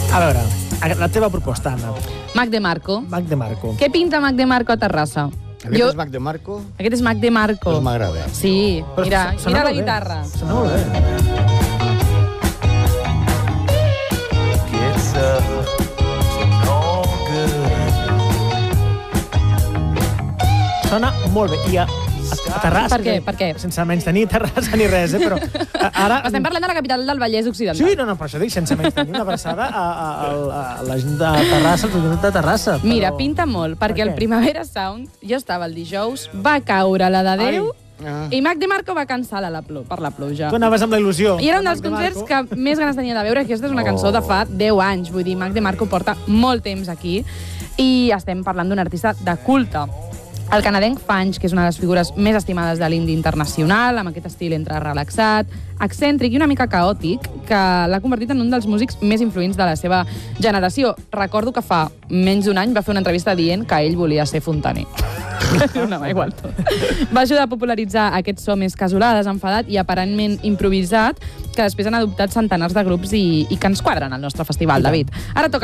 A veure, la teva proposta, Anna. Mac de Marco. Mac de Marco. Què pinta Mac de Marco a Terrassa? Aquest és Mac de Marco? Aquest és Mac de Marco. Doncs m'agrada. Sí, mira la guitarra. Sona molt bé. Sona molt bé. I a Terrassa... Per què? Sense menys tenir Terrassa ni res, però ara... Estem parlant de la capital del Vallès Occidental. Sí, no, per això dic, sense menys tenir una abraçada a la gent de Terrassa, al Tribunal de Terrassa. Mira, pinta molt, perquè el Primavera Sound, jo estava el dijous, va caure la de Déu i Mac de Marco va cancel·lar per la pluja. Tu anaves amb la il·lusió. I era un dels concerts que més ganes tenia de veure. Aquesta és una cançó de fa 10 anys. Vull dir, Mac de Marco porta molt temps aquí i estem parlant d'un artista de culte. El canadenc Fanch, que és una de les figures més estimades de l'indie internacional, amb aquest estil entre relaxat, excèntric i una mica caòtic, que l'ha convertit en un dels músics més influents de la seva generació. Recordo que fa menys d'un any va fer una entrevista dient que ell volia ser fontaner. No, igual tot. Va ajudar a popularitzar aquest so més casolà, desenfadat i aparentment improvisat, que després han adoptat centenars de grups i que ens quadren al nostre festival, David. Ara toca